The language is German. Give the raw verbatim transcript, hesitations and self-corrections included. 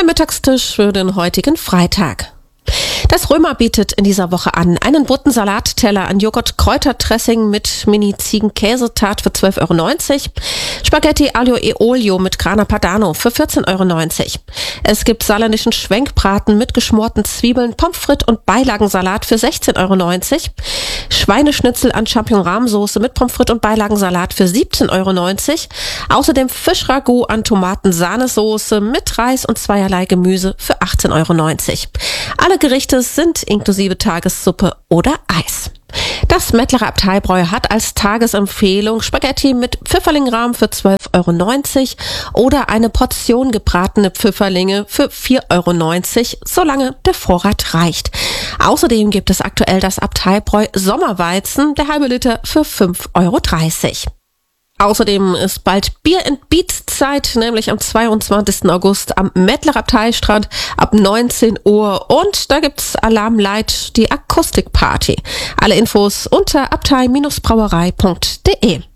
Mittagstisch für den heutigen Freitag. Das Römer bietet in dieser Woche an einen bunten Salatteller an Joghurt-Kräuterdressing mit Mini-Ziegen-Käsetat für zwölf Euro neunzig, Spaghetti Aglio e Olio mit Grana Padano für vierzehn Euro neunzig. Es gibt saarländischen Schwenkbraten mit geschmorten Zwiebeln, Pommes frites und Beilagensalat für sechzehn Euro neunzig, Schweineschnitzel an Champignon-Rahmsoße mit Pommes frites und Beilagensalat für siebzehn Euro neunzig, außerdem Fischragout an Tomaten-Sahnesoße mit Reis und zweierlei Gemüse für achtzehn Euro neunzig. Alle Gerichte sind inklusive Tagessuppe oder Eis. Das Mettlerer Abteibräu hat als Tagesempfehlung Spaghetti mit Pfifferlingrahm für zwölf Euro neunzig oder eine Portion gebratene Pfifferlinge für vier Euro neunzig, solange der Vorrat reicht. Außerdem gibt es aktuell das Abteibräu Sommerweizen, der halbe Liter für fünf Euro dreißig. Außerdem ist bald Bier and Beats Zeit, nämlich am zweiundzwanzigsten August am Mettlerer Abteistrand ab neunzehn Uhr und da gibt's Alarm Light, die Akustikparty. Alle Infos unter abtei Bindestrich brauerei punkt de.